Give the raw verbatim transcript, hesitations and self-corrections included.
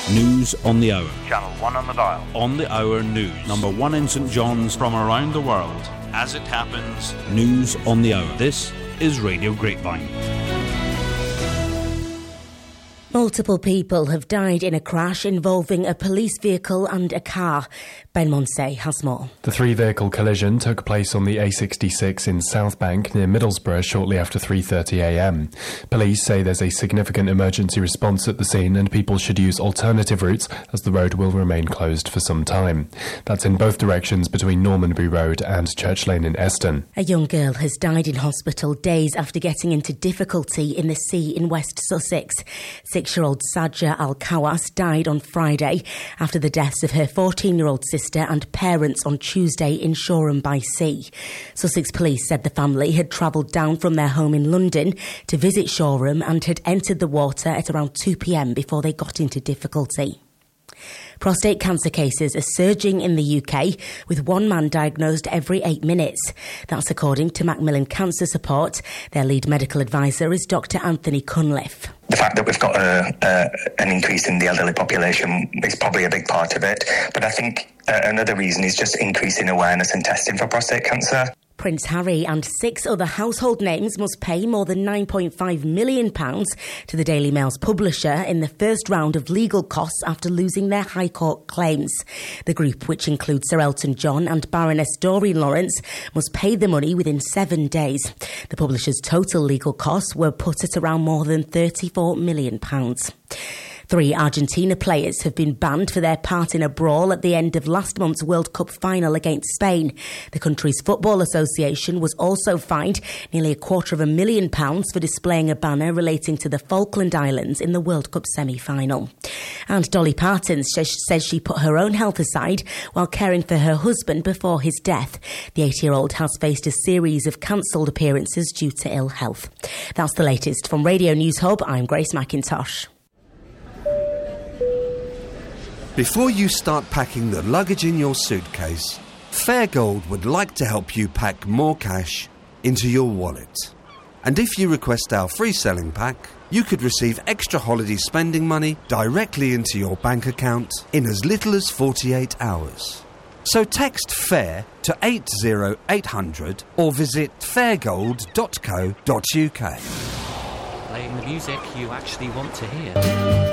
News on the hour. Channel one on the dial. On the hour news. Number one in St John's. From around the world. As it happens. News on the hour. This is Radio Grapevine. Multiple people have died in a crash involving a police vehicle and a car. Ben Monsey has more. The three-vehicle collision took place on the A sixty-six in Southbank near Middlesbrough shortly after three thirty a m. Police say there's a significant emergency response at the scene and people should use alternative routes as the road will remain closed for some time. That's in both directions between Normanby Road and Church Lane in Eston. A young girl has died in hospital days after getting into difficulty in the sea in West Sussex. Six-year-old Sajja Al-Kawas died on Friday after the deaths of her fourteen-year-old sister and parents on Tuesday in Shoreham by Sea. Sussex Police said the family had travelled down from their home in London to visit Shoreham and had entered the water at around two p m before they got into difficulty. Prostate cancer cases are surging in the U K, with one man diagnosed every eight minutes. That's according to Macmillan Cancer Support. Their lead medical advisor is Doctor Anthony Cunliffe. The fact that we've got a, a, an increase in the elderly population is probably a big part of it. But I think uh, another reason is just increasing awareness and testing for prostate cancer. Prince Harry and six other household names must pay more than nine point five million pounds to the Daily Mail's publisher in the first round of legal costs after losing their High Court claims. The group, which includes Sir Elton John and Baroness Doreen Lawrence, must pay the money within seven days. The publisher's total legal costs were put at around more than thirty-four million pounds. Three Argentina players have been banned for their part in a brawl at the end of last month's World Cup final against Spain. The country's Football Association was also fined nearly a quarter of a million pounds for displaying a banner relating to the Falkland Islands in the World Cup semi-final. And Dolly Parton says she put her own health aside while caring for her husband before his death. The eighty-year-old has faced a series of cancelled appearances due to ill health. That's the latest from Radio News Hub. I'm Grace McIntosh. Before you start packing the luggage in your suitcase, Fairgold would like to help you pack more cash into your wallet. And if you request our free selling pack, you could receive extra holiday spending money directly into your bank account in as little as forty-eight hours. So text FAIR to eight zero eight hundred or visit fairgold dot co dot uk. Playing the music you actually want to hear.